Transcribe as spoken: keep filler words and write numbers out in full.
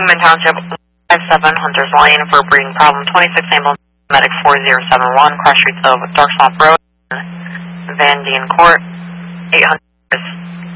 Kingman Township, five seven, Hunter's Lane for breeding problem, twenty-six ambulance, medic four zero seven one, cross streets of Dark Swamp Road, Van Dien Court, eight hundred.